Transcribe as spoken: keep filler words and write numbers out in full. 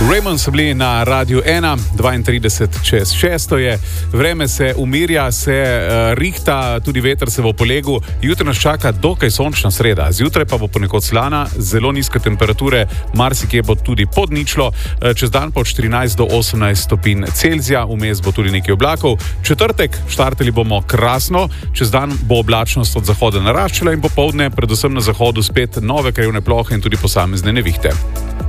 Raymond so bili na Radiu ena, dvaintrideset čez šesto je, vreme se umirja, se uh, rihta, tudi veter se bo polegel, jutri nas čaka dokaj sončna sreda, zjutraj pa bo ponekod slana, zelo nizke temperature, marsikje bo tudi pod ničlo, uh, čez dan pa od štirinajst do osemnajst stopinj Celzija, vmes bo tudi nekaj oblakov, četrtek štartali bomo krasno, čez dan bo oblačnost od zahoda naraščala in popoldne, predvsem na zahodu spet nove krajevne plohe in tudi posamezne nevihte.